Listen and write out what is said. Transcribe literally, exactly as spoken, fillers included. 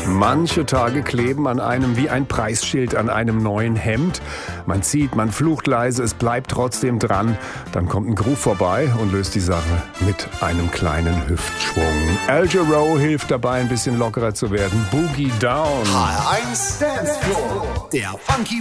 Manche Tage kleben an einem wie ein Preisschild an einem neuen Hemd. Man zieht, man flucht leise, es bleibt trotzdem dran. Dann kommt ein Groove vorbei und löst die Sache mit einem kleinen Hüftschwung. Al Jarreau hilft dabei, ein bisschen lockerer zu werden. Boogie Down. H R eins Dance Floor, der Funky